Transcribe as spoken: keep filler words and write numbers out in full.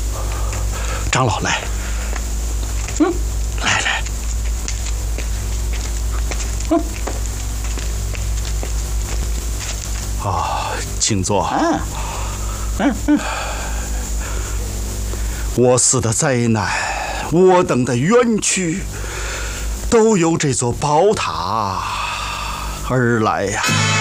长老来，嗯，来来，嗯，啊，请坐。 嗯嗯嗯， 我死的灾难，我等的冤屈，都由这座宝塔而来呀、啊。